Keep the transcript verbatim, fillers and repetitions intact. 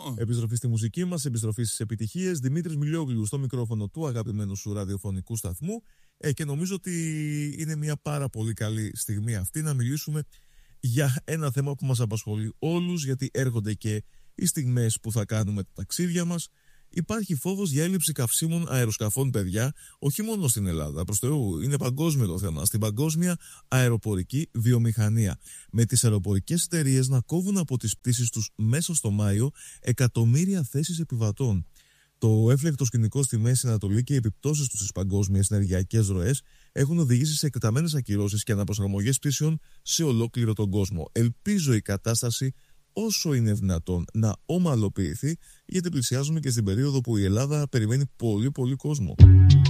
Επιστροφή στη μουσική μας, επιστροφή στις επιτυχίες. Δημήτρης Μιλιόγλου στο μικρόφωνο του αγαπημένου σου ραδιοφωνικού σταθμού. Ε, και νομίζω ότι είναι μια πάρα πολύ καλή στιγμή αυτή να μιλήσουμε για ένα θέμα που μας απασχολεί όλους, γιατί έρχονται και οι στιγμές που θα κάνουμε τα ταξίδια μας. Υπάρχει φόβος για έλλειψη καυσίμων αεροσκαφών, παιδιά, όχι μόνο στην Ελλάδα. Προς Θεού, είναι παγκόσμιο το θέμα. Στην παγκόσμια αεροπορική βιομηχανία. Με τις αεροπορικές εταιρείες να κόβουν από τις πτήσεις τους μέσα στο Μάιο εκατομμύρια θέσεις επιβατών. Το έφλεκτο σκηνικό στη Μέση Ανατολή και οι επιπτώσεις του στις παγκόσμιες ενεργειακές ροές έχουν οδηγήσει σε εκτεταμένες ακυρώσεις και αναπροσαρμογές πτήσεων σε ολόκληρο τον κόσμο. Ελπίζω η κατάσταση όσο είναι δυνατόν να ομαλοποιηθεί, γιατί πλησιάζουμε και στην περίοδο που η Ελλάδα περιμένει πολύ πολύ κόσμο.